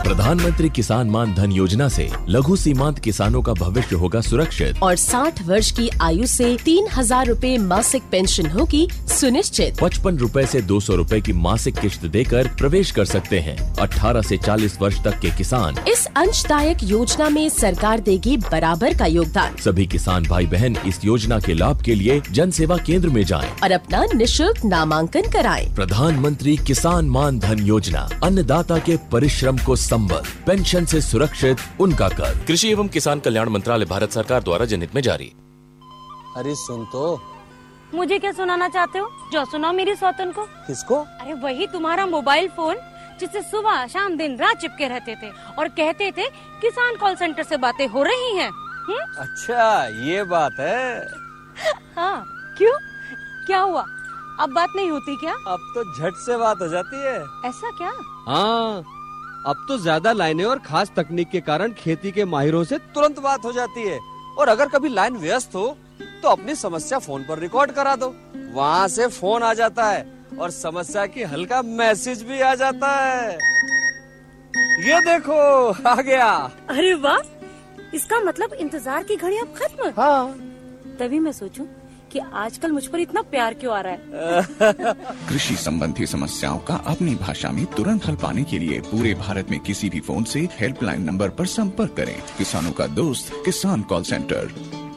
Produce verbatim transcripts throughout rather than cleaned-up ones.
प्रधानमंत्री किसान मान धन योजना से लघु सीमांत किसानों का भविष्य होगा सुरक्षित और साठ वर्ष की आयु से तीन हजार रूपए मासिक पेंशन होगी सुनिश्चित। पचपन रूपए से दो सौ रूपए की मासिक किश्त देकर प्रवेश कर सकते हैं। अठारह से चालीस वर्ष तक के किसान इस अंशदायक योजना में सरकार देगी बराबर का योगदान। सभी किसान भाई बहन इस योजना के लाभ के लिए जन सेवा केंद्र में जाएं और अपना निशुल्क नामांकन कराएं। प्रधानमंत्री किसान मान धन योजना, अन्नदाता के परिश्रम को संबल, पेंशन से सुरक्षित उनका कर। कृषि एवं किसान कल्याण मंत्रालय, भारत सरकार द्वारा जनहित में जारी। अरे सुन तो, मुझे क्या सुनाना चाहते हो? जो सुनाओ मेरी सौतन को। किसको? अरे वही तुम्हारा मोबाइल फोन जिससे सुबह शाम दिन रात चिपके रहते थे और कहते थे किसान कॉल सेंटर से बातें हो रही हैं। हुँ? अच्छा ये बात है। हाँ क्यों, क्या हुआ? अब बात नहीं होती क्या? अब तो झट से बात हो जाती है। ऐसा क्या? हाँ, अब तो ज्यादा लाइनें और खास तकनीक के कारण खेती के माहिरों से तुरंत बात हो जाती है। और अगर कभी लाइन व्यस्त हो तो अपनी समस्या फोन पर रिकॉर्ड करा दो, वहाँ से फोन आ जाता है और समस्या की हल का मैसेज भी आ जाता है। ये देखो आ गया। अरे वाह, इसका मतलब इंतजार की घड़ी अब खत्म। हाँ, तभी मैं सोचूं कि आजकल मुझ पर इतना प्यार क्यों आ रहा है। कृषि संबंधी समस्याओं का अपनी भाषा में तुरंत हल पाने के लिए पूरे भारत में किसी भी फोन से हेल्पलाइन नंबर पर संपर्क करें। किसानों का दोस्त किसान కాల్ సెంటర్।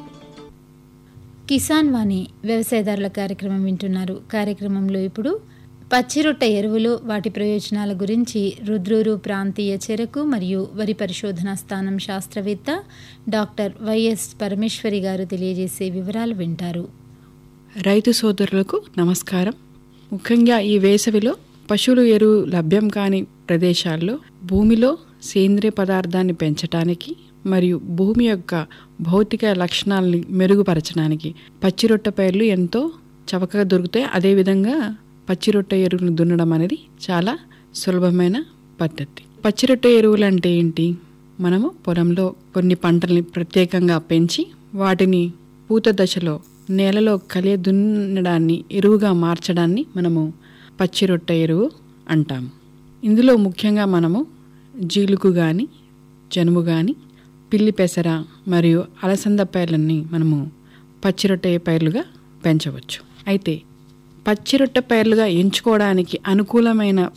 కిసాన్ వాణి వ్యవసాయదారుల కార్యక్రమం వింటున్నారు. కార్యక్రమంలో ఇప్పుడు పచ్చిరొట్ట ఎరువులు, వాటి ప్రయోజనాల గురించి రుద్రూరు ప్రాంతీయ చెరకు మరియు వరి పరిశోధనా స్థానం శాస్త్రవేత్త డాక్టర్ వైఎస్ పరమేశ్వరి గారు తెలియజేసే వివరాలు వింటారు. రైతు సోదరులకు నమస్కారం. ముఖ్యంగా ఈ వేసవిలో పశువుల ఎరువు లభ్యం కాని ప్రదేశాల్లో భూమిలో సేంద్రియ పదార్థాన్ని పెంచడానికి మరియు భూమి యొక్క భౌతిక లక్షణాలని మెరుగుపరచడానికి పచ్చిరొట్ట పైర్లు ఎంతో చవకగా దొరుకుతాయి. అదేవిధంగా పచ్చిరొట్ట ఎరువులను దున్నడం అనేది చాలా సులభమైన పద్ధతి. పచ్చిరొట్ట ఎరువులు అంటే ఏంటి? మనము పొలంలో కొన్ని పంటల్ని ప్రత్యేకంగా పెంచి వాటిని పూత దశలో నేలలో కలియ దున్నడాన్ని ఎరువుగా మార్చడాన్ని మనము పచ్చిరొట్ట ఎరువు అంటాము. ఇందులో ముఖ్యంగా మనము జీలుగు కానీ, జనుము కానీ, పిల్లి పెసర మరియు అలసంద పైర్లని మనము పచ్చిరొట్ట పైర్లుగా పెంచవచ్చు. అయితే పచ్చిరొట్ట పైర్లుగా ఎంచుకోవడానికి అనుకూలమైన